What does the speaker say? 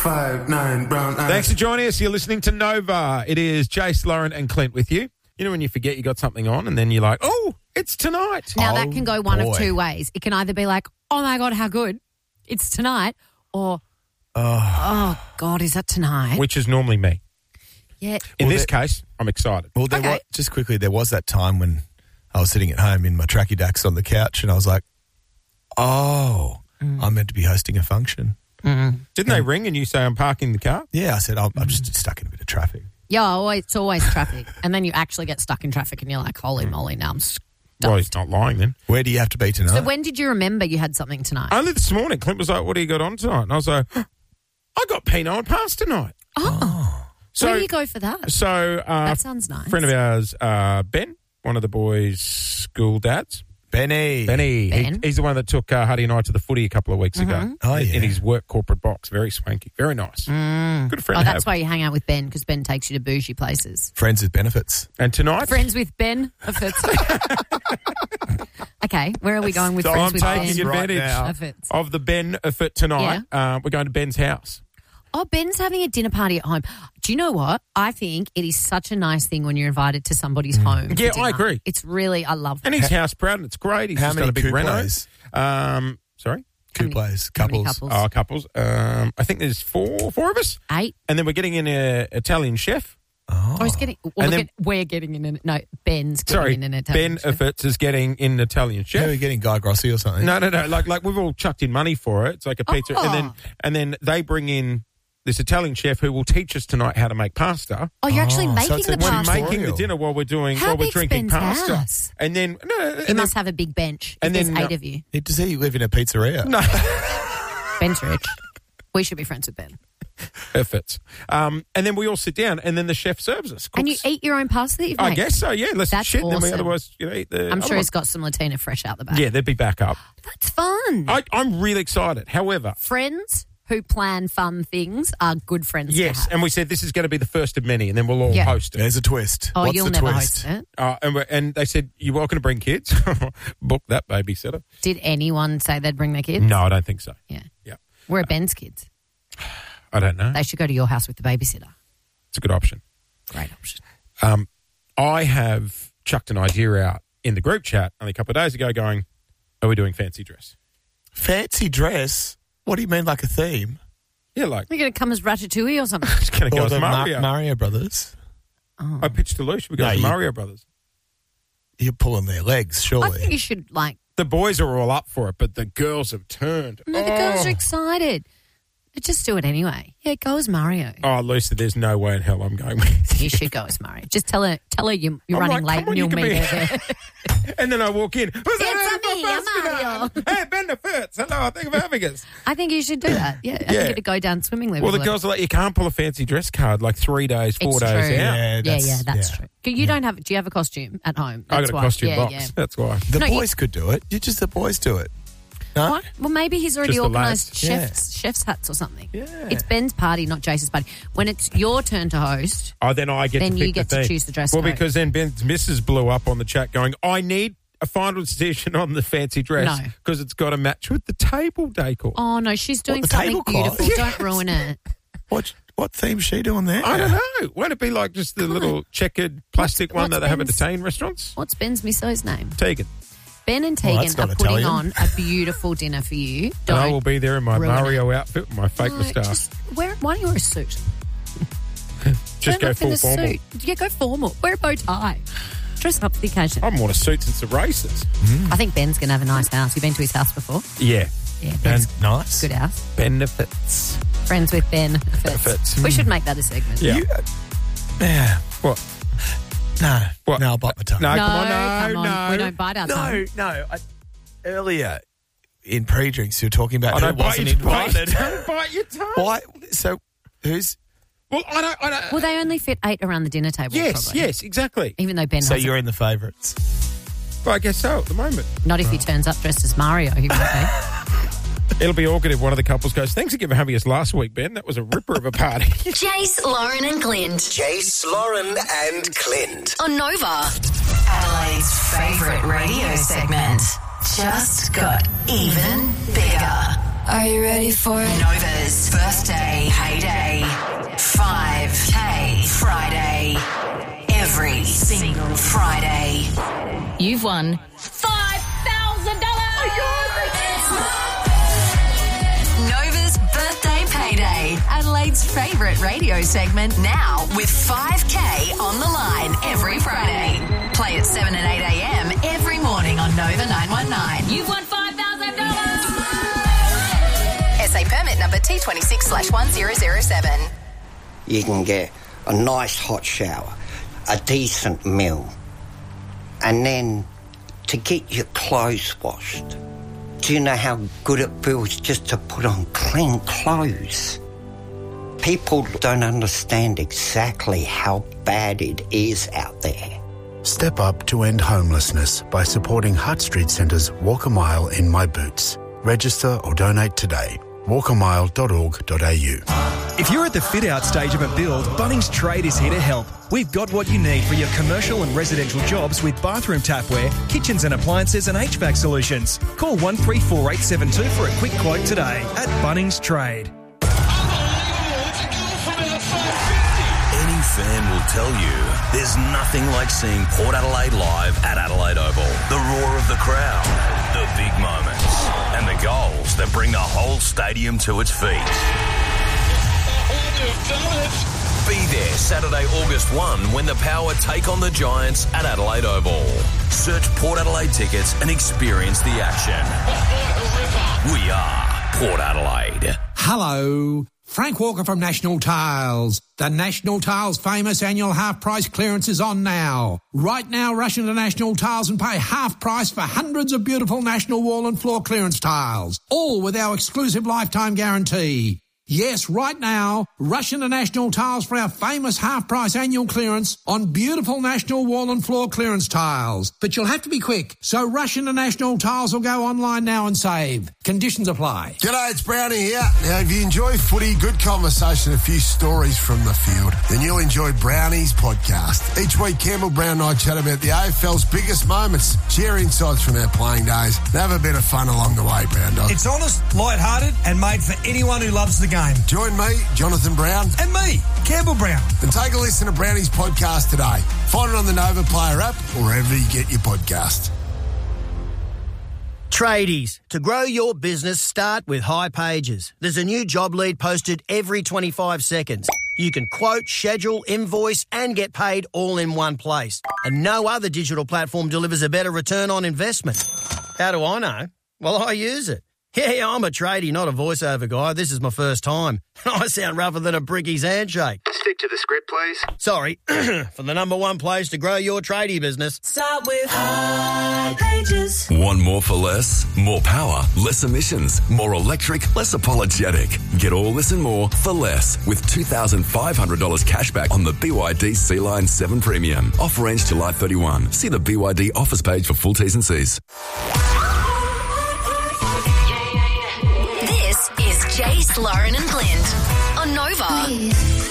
5'9" brown eyes. Thanks for joining us. You're listening to Nova. It is Jace, Lauren and Clint with you. You know when you forget you got something on and then you're like, oh, it's tonight. Now, that can go one of two ways. It can either be like, oh, my God, how good. It's tonight. Or, oh God, is that tonight? Which is normally me. Yeah. In this case, I'm excited. Well, just quickly, there was that time when I was sitting at home in my tracky dacks on the couch and I was like, I'm meant to be hosting a function. Mm-hmm. Didn't they ring and you say, I'm parking the car? Yeah, I said, I'm just stuck in a bit of traffic. Yeah, it's always traffic. And then you actually get stuck in traffic and you're like, holy moly, now I'm stuck. Well, he's not lying then. Where do you have to be tonight? So when did you remember you had something tonight? Only this morning. Clint was like, what do you got on tonight? And I was like, I got Pinot and pasta tonight. Oh. So, where do you go for that? So, that sounds nice. Friend of ours, Ben, one of the boys' school dads. Benny. Ben. He's the one that took Huddy and I to the footy a couple of weeks ago. Oh, yeah. In his work corporate box. Very swanky. Very nice. Good friend to that's have. why you hang out with Ben, because Ben takes you to bougie places. Friends with benefits. And tonight? Friends with Ben. Okay, where are we going with So friends I'm with taking Ben? advantage of the benefit tonight. We're going to Ben's house. Oh, Ben's having a dinner party at home. Do you know what? I think it is such a nice thing when you're invited to somebody's home. Yeah, for dinner. I agree. It's really, I love that. And he's house proud and it's great. He's How just many got a big reno. couples? Sorry? Couples. How many Couples. couples? Oh, couples. I think there's four of us. 8. And then we're getting in an Italian chef. Oh. Or he's getting, we're getting in Ben's getting in an Italian chef. Benefits is getting in an Italian chef. Yeah, we're getting Guy Grossi or something. No. Like we've all chucked in money for it. It's like a pizza. Oh. And then they bring in this Italian chef who will teach us tonight how to make pasta. Oh, you're actually so making it's the a pasta. We're making the dinner while we're doing How while we're big's drinking Ben's pasta. house? And then You must have a big bench. and There's then, 8 of you. Does he live in a pizzeria? No. Ben's rich. We should be friends with Ben. Efforts. And then we all sit down and then the chef serves us. And you eat your own pasta that you've made? I guess so, yeah. Less That's shit than we awesome. otherwise eat the I'm other sure one. he's got some Latina fresh out the back. Yeah, they'd be back up. That's fun. I'm really excited. However, Friends who plan fun things are good friends to yes, have. and we said this is going to be the first of many and then we'll all host it. There's a twist. Oh, What's you'll the never twist? host it. And they said, you're welcome to bring kids. Book that babysitter. Did anyone say they'd bring their kids? No, I don't think so. Yeah. Yeah. Where are Ben's kids? I don't know. They should go to your house with the babysitter. It's a good option. Great option. I have chucked an idea out in the group chat only a couple of days ago going, are we doing fancy dress? Fancy dress? What do you mean, like a theme? Yeah, like, You're going to come as Ratatouille or something? it's going to go Or as the Mario. Mario Brothers? I pitched to Lou, should we go No, as you- Mario Brothers? You're pulling their legs, I surely. think you should, The boys are all up for it, but the girls have turned. no, the girls are excited. Just do it anyway. Yeah, go as Mario. Oh, Lucy, there's no way in hell I'm going with You should go as Mario. Just tell her you're I'm running like, late come on, and you you'll can meet be- her there. And then I walk in. Who's It's me, I'm Mario. Hey, benefits. Hello, thank you for having us. I think you should do that. Yeah, I Yeah. think it'd go down swimmingly. Well, with the her. girls are like, you can't pull a fancy dress card like 3 days, 4 It's days true. out. Yeah, that's true. You don't have. Do you have a costume at home? I That's got a why. costume Yeah, box. yeah. That's why. The No, boys could do it. The boys do it. No? What? Well, maybe he's already Just the organised lads. chef's hats or something. Yeah. It's Ben's party, not Jace's party. When it's your turn to host, Oh, then I get Then to you pick get the to theme. choose the dress Well, code. because then Ben's missus blew up on the chat going, I need a final decision on the fancy dress No. because it's got to match with the table decor. oh no, she's doing the something tablecloth? beautiful. Yes. Don't ruin it. What theme's she doing there? I don't know. Won't it be like just the little checkered plastic one what's that they have at Ben's- Italian restaurants? What's Ben's misso's name? Tegan. Ben and Well, Tegan that's are not putting Italian. on a beautiful dinner for you. And I will Don't be there in my ruin Mario outfit with my fake No, moustache. just why don't you wear a suit? Just Turn go up in full a formal. suit. Yeah, go formal. Wear a bow tie. Dress up for the occasion. I haven't worn a suit since the races. I think Ben's going to have a nice house. You've been to his house before? Yeah. Yeah, Ben's And nice. good house. Benefits. Friends with Ben. Benefits. We should make that a segment. Yeah. Yeah. What? No. What? No, I'll bite my tongue. No, No, come on, no. We don't bite our tongue. No. Earlier in pre-drinks, you were talking about I who don't bite wasn't your tongue. invited. Don't bite your tongue. Why? So, who's... Well, I don't. Well, they only fit 8 around the dinner table. Yes, probably. yes, exactly. Even though Ben So hasn't. you're in the favourites. Well, I guess so at the moment. Not if he turns up dressed as Mario. He won't It'll be awkward if one of the couples goes, thanks again for having us last week, Ben. That was a ripper of a party. Jace, Lauren and Clint. Jace, Lauren and Clint. On Nova. Adelaide's favourite radio segment. Just got even bigger. Are you ready for it? Nova's birthday hate You've won $5,000. Nova's birthday payday. Adelaide's favourite radio segment now with 5K on the line every Friday. Play at 7 and 8 a.m. every morning on Nova 919. You've won $5,000. SA permit number T26/1007. You can get a nice hot shower, a decent meal, and then to get your clothes washed. Do you know how good it feels just to put on clean clothes? People don't understand exactly how bad it is out there. Step up to end homelessness by supporting Hutt Street Centre's Walk a Mile in My Boots. Register or donate today. walkamile.org.au. If you're at the fit-out stage of a build, Bunnings Trade is here to help. We've got what you need for your commercial and residential jobs with bathroom tapware, kitchens and appliances and HVAC solutions. Call 134872 for a quick quote today at Bunnings Trade. Any fan will tell you there's nothing like seeing Port Adelaide live at Adelaide Oval. The roar of the crowd, the big moments, and the goals that bring the whole stadium to its feet. Be there Saturday, August 1 when the Power take on the Giants at Adelaide Oval. Search Port Adelaide tickets and experience the action. We are Port Adelaide. Hello. Frank Walker from National Tiles. The National Tiles famous annual half-price clearance is on now. Right now, rush into National Tiles and pay half price for hundreds of beautiful National wall and floor clearance tiles, all with our exclusive lifetime guarantee. Yes, right now, rush into National Tiles for our famous half-price annual clearance on beautiful National wall and floor clearance tiles. But you'll have to be quick, so rush into National Tiles or go online now and save. Conditions apply. G'day, it's Brownie here. Now, if you enjoy footy, good conversation, a few stories from the field, then you'll enjoy Brownie's podcast. Each week, Campbell Brown and I chat about the AFL's biggest moments, share insights from our playing days, and have a bit of fun along the way, Brown Dog. It's honest, light-hearted, and made for anyone who loves the game. Join me, Jonathan Brown. And me, Campbell Brown. And take a listen to Brownie's podcast today. Find it on the Nova Player app or wherever you get your podcast. Tradies, to grow your business, start with High Pages. There's a new job lead posted every 25 seconds. You can quote, schedule, invoice and get paid all in one place. And no other digital platform delivers a better return on investment. How do I know? Well, I use it. Yeah, I'm a tradie, not a voiceover guy. This is my first time. I sound rougher than a bricky's handshake. Stick to the script, please. Sorry. For the number one place to grow your tradie business. Start with High Pages. Want more for less? More power, less emissions, more electric, less apologetic. Get all this and more for less with $2,500 cash back on the BYD Sea-Line 7 Premium. Offer ends July 31. See the BYD offers page for full T's and C's. This is Jace, Lauren and Clint on Nova.